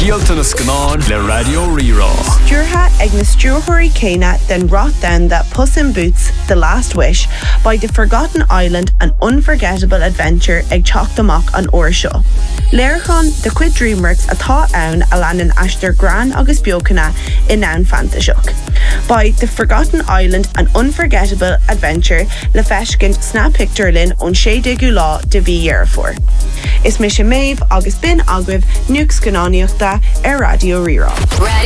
Díalta na scanán le Radio Rirá. Dúrtha ag na stúrthóirí céine den rot down that Puss in Boots, The Last Wish, by The Forgotten Island, an unforgettable adventure ag teacht amach an uair seo. Léirchán de cuid DreamWorks atá ann a leanan aistear gran agus beocanna in ann fantaseach. By The Forgotten Island, an unforgettable adventure le feiscin sna picturelinn ón 16 lá de bhí dhearfór. Is mis sé méibh agus bin agwibh nuac scanáníochta ar Radio Rirá.